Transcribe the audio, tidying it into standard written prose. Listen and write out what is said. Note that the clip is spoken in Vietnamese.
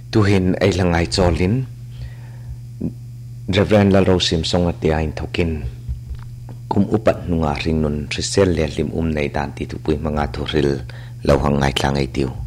tuhin ay langay cholin Reverend Lalo Simsong at diain tokin upat nunga ring nun risel le lim nei dan ti tu pui mga turil lawhang ngai tlang ai tiu